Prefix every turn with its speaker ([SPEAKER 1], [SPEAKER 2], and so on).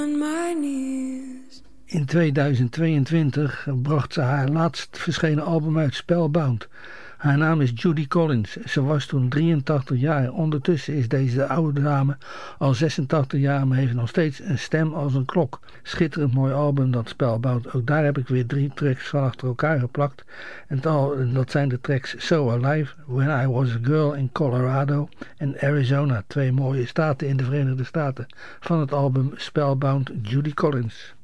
[SPEAKER 1] In 2022 bracht ze haar laatst verschenen album uit, Spellbound. Haar naam is Judy Collins. Ze was toen 83 jaar. Ondertussen is deze oude dame al 86 jaar, maar heeft nog steeds een stem als een klok. Schitterend mooi album, dat Spellbound. Ook daar heb ik weer 3 tracks van achter elkaar geplakt. En dat zijn de tracks So Alive, When I Was a Girl in Colorado en Arizona. 2 mooie staten in de Verenigde Staten van het album Spellbound, Judy Collins.